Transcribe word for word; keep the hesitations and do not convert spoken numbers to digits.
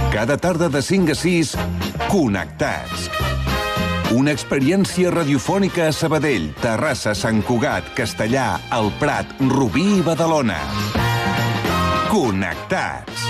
Cada tarda de cinc a sis, Connectats. Una experiència radiofònica a Sabadell, Terrassa, Sant Cugat, Castellà, El Prat, Rubí i Badalona. Connectats.